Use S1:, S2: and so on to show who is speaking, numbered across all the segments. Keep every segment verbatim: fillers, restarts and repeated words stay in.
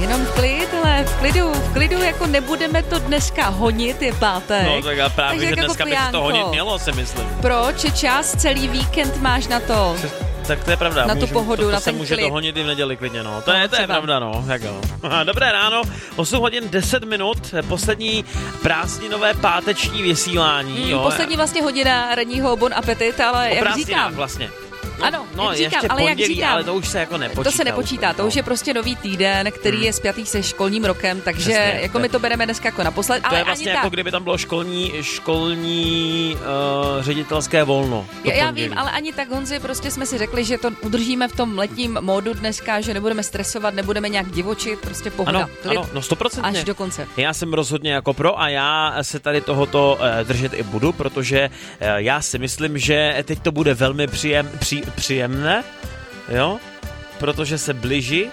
S1: Jenom klid, ale v klidu, v klidu jako nebudeme to dneska honit, je pátek.
S2: No tak a právě,
S1: takže
S2: že
S1: jako
S2: dneska by se to honit mělo, si myslím.
S1: Proč? Čas, celý víkend máš na to.
S2: Tak to je pravda.
S1: Na tu
S2: můžu,
S1: pohodu,
S2: to, to
S1: na
S2: se
S1: ten
S2: může
S1: klid.
S2: to honit i v neděli klidně, no. To,
S1: no,
S2: je, to je pravda, no. Tak jo. Dobré ráno, osm hodin deset minut, poslední prázdninové páteční vysílání.
S1: Mm,
S2: jo.
S1: Poslední vlastně hodina ranního bon appetit, ale
S2: o
S1: jak říkám.
S2: vlastně. No,
S1: Ano,
S2: no,
S1: jak říkám,
S2: ještě
S1: ale
S2: pondělí,
S1: jak říkám,
S2: ale to už se jako nepočítá.
S1: To se nepočítá,
S2: úplně,
S1: to
S2: no.
S1: už je prostě nový týden, který hmm. je spjatý se školním rokem, takže
S2: Přesně,
S1: jako my to bereme dneska jako naposled.
S2: To
S1: ale
S2: je vlastně
S1: ani
S2: jako
S1: tak.
S2: kdyby tam bylo školní, školní uh, ředitelské volno.
S1: Já, já vím, ale ani tak, Honzi, prostě jsme si řekli, že to udržíme v tom letním módu dneska, že nebudeme stresovat, nebudeme nějak divočit, prostě pohoda.
S2: Ano, ano, no sto procent.
S1: Až do konce.
S2: Já jsem rozhodně jako pro a já se tady tohoto uh, držet i budu, protože uh, já si myslím, že teď to bude velmi příjem, pří, příjemné, jo, protože se blíží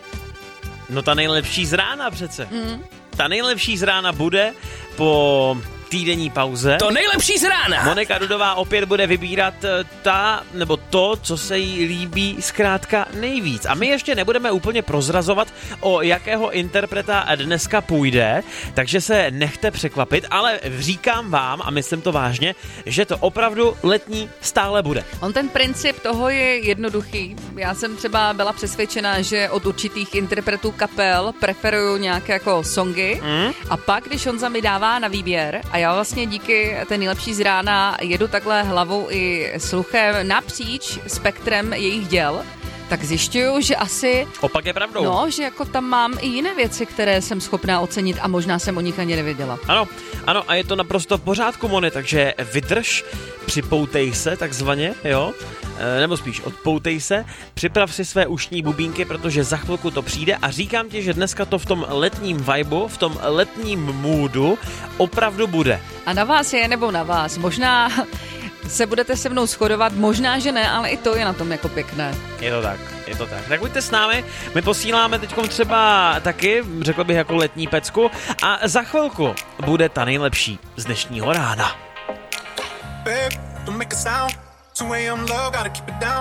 S2: no ta nejlepší z rána přece. Mm. Ta nejlepší z rána bude po týdenní pauze.
S3: To nejlepší z rána.
S2: Monika Dudová opět bude vybírat ta, nebo to, co se jí líbí zkrátka nejvíc. A my ještě nebudeme úplně prozrazovat, o jakého interpreta dneska půjde, takže se nechte překvapit, ale říkám vám, a myslím to vážně, že to opravdu letní stále bude.
S1: On ten princip toho je jednoduchý. Já jsem třeba byla přesvědčena, že od určitých interpretů kapel preferuju nějaké jako songy mm. a pak, když on za mi dává na výběr a já vlastně díky té nejlepší z rána jedu takhle hlavou i sluchem napříč spektrem jejich děl, tak zjišťuju, že asi...
S2: Opak je pravdou.
S1: No, že jako tam mám i jiné věci, které jsem schopná ocenit a možná jsem o nich ani nevěděla.
S2: Ano, ano a je to naprosto v pořádku, Moni, takže vydrž, připoutej se takzvaně, jo, e, nebo spíš odpoutej se, připrav si své ušní bubínky, protože za chvilku to přijde a říkám ti, že dneska to v tom letním vibu, v tom letním moodu opravdu bude.
S1: A na vás je, nebo na vás, možná... se budete se mnou shodovat, možná, že ne, ale i to je na tom jako pěkné.
S2: Je to tak, je to tak. Tak buďte s námi, my posíláme teďkom třeba taky, řekl bych jako letní pecku a za chvilku bude ta nejlepší z dnešního rána.